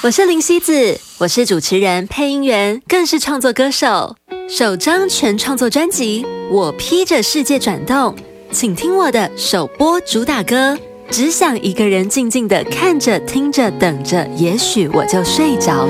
我是林希子，我是主持人、配音员，更是创作歌手。首张全创作专辑《我披着世界转动》，请听我的首播主打歌。只想一个人静静地看着、听着、等着，也许我就睡着。